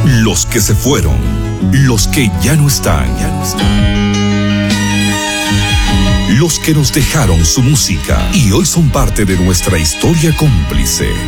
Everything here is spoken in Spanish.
Los que se fueron, los que ya no están, los que nos dejaron su música y hoy son parte de nuestra historia cómplice.